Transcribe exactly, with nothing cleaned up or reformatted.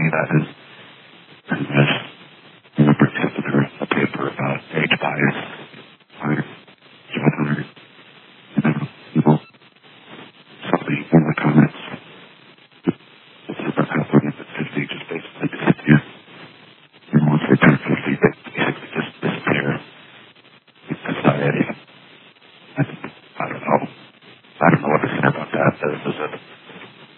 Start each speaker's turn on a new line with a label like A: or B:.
A: that is. And there's in the particular a paper about age bias, higher, seven hundred, you know, people. Somebody in the comments, it's about halfway into fifty, just basically disappear. And once they turn fifty, they basically just disappear in society. And I don't know. I don't know what to say about that. There's a